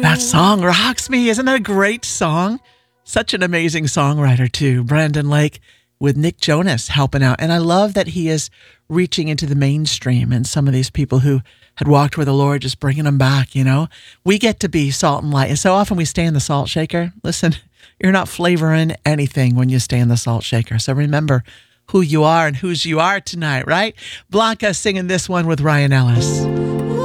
That song rocks me. Isn't that a great song? Such an amazing songwriter, too. Brandon Lake with Nick Jonas helping out. And I love that he is reaching into the mainstream and some of these people who had walked with the Lord, just bringing them back, you know. We get to be salt and light. And so often we stay in the salt shaker. Listen, you're not flavoring anything when you stay in the salt shaker. So remember who you are and whose you are tonight, right? Blanca singing this one with Ryan Ellis.